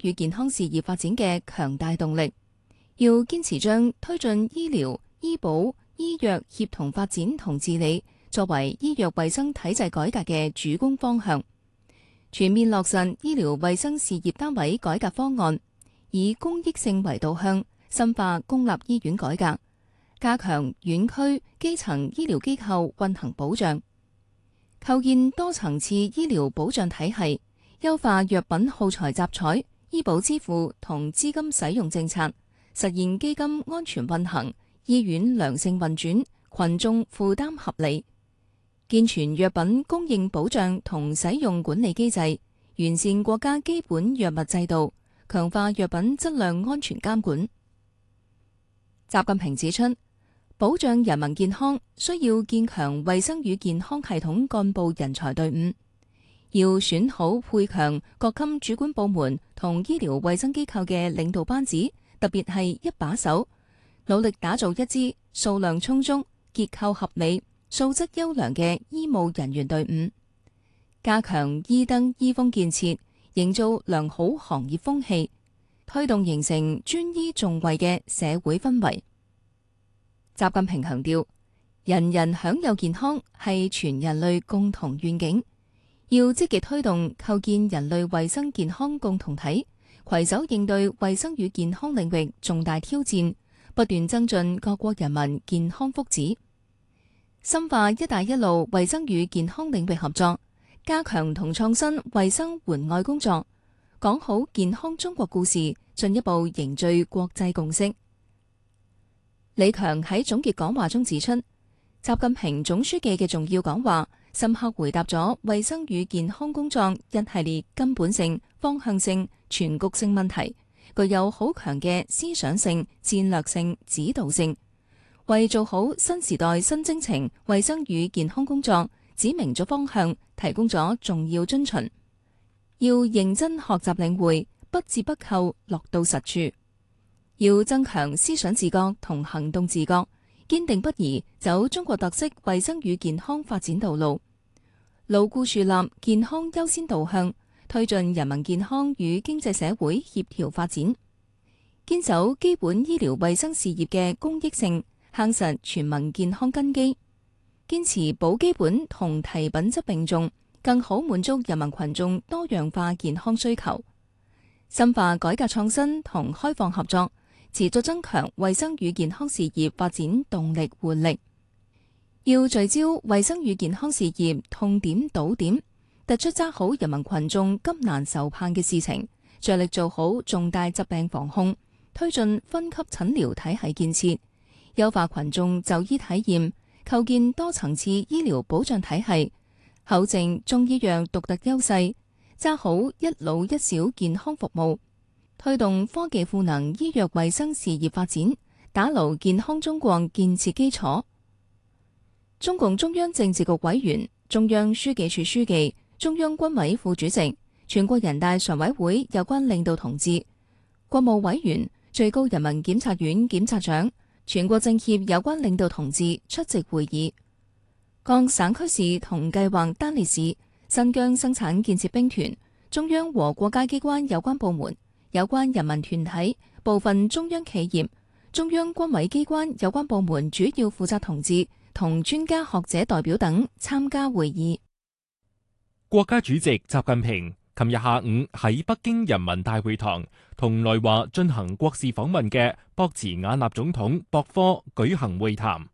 與健康事業發展嘅強大動力，要堅持將推進醫療、醫保、醫藥協同發展同治理作為醫藥衛生體制改革嘅主攻方向，全面落實醫療衛生事業單位改革方案，以公益性為導向，深化公立醫院改革，加強院區基層醫療機構運行保障，構建多層次醫療保障體系，優化藥品耗材集採、醫保支付同資金使用政策，實現基金安全運行、醫院良性運轉、群眾負擔合理，健全藥品供應保障同使用管理機制，完善國家基本藥物制度，強化藥品質量安全監管。習近平指出，保障人民健康需要建強衛生與健康系統幹部人才隊伍，要選好配強各級主管部門同醫療衛生機構嘅領導班子，特別係一把手，努力打造一支數量充足、結構合理、素質優良嘅醫務人員隊伍，加強醫德醫風建設，營造良好行業風氣，推動形成專醫重衛嘅社會氛圍。習近平強調，人人享有健康係全人類共同願景，要積極推動構建人類衛生健康共同體，攜手應對衛生與健康領域重大挑戰，不斷增進各國人民健康福祉，深化「一帶一路」衛生與健康領域合作，加強同創新衛生援外工作，講好健康中國故事，進一步凝聚國際共識。李強喺總結講話中指出，習近平總書記嘅重要講話，深刻回答咗衛生與健康工作一系列根本性、方向性、全局性問題，具有好強嘅思想性、戰略性、指導性，為做好新時代新征程衛生與健康工作指明咗方向，提供咗重要遵循。要認真學習領會，不折不扣落到實處。要增強思想自覺同行動自覺，堅定不移走中國特色衛生與健康發展道路，牢固樹立健康優先導向，推進人民健康與經濟社會協調發展，堅守基本醫療衛生事業嘅公益性，夯實全民健康根基，堅持保基本同提品質並重，更好滿足人民群眾多樣化健康需求，深化改革創新同開放合作，持續增強衛生與健康事業發展動力活力，要聚焦衛生與健康事業痛點堵點，突出抓好人民群眾急難愁盼嘅事情，着力做好重大疾病防控，推進分級診療體系建設，優化群眾就醫體驗，構建多層次醫療保障體系，厚正中醫藥獨特優勢，抓好一老一小健康服務，推動科技賦能醫藥衛生事業發展，打牢健康中國建設基礎。中共中央政治局委員、中央書記處書記、中央軍委副主席、全國人大常委會有關領導同志、國務委員、最高人民檢察院檢察長、全國政協有關領導同志出席會議。各省區市同計劃單列市、新疆生產建設兵團、中央和國家機關有關部門、有關人民團體、部分中央企業、中央軍委機關有關部門主要負責同志同專家學者代表等參加會議。 國家主席習近平琴日下午喺北京人民大會堂同來華進行國事訪問嘅博茨瓦納總統博科舉行會談。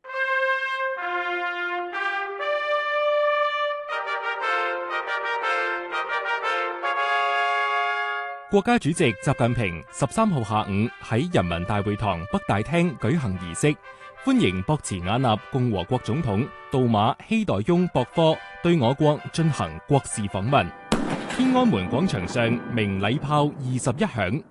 國家主席習近平13號下午喺人民大會堂北大廳舉行儀式，歡迎博茨瓦納共和國總統杜馬希代翁博科對我國進行國事訪問。天安門廣場上鳴禮炮21響。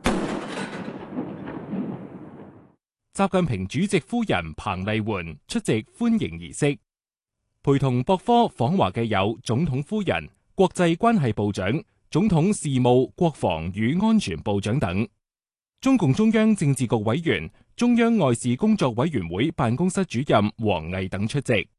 習近平主席夫人彭麗媛出席歡迎儀式，陪同博科訪華嘅有總統夫人、國際關係部長、總統事務、國防與安全部長等。中共中央政治局委員、中央外事工作委員會辦公室主任王毅等出席。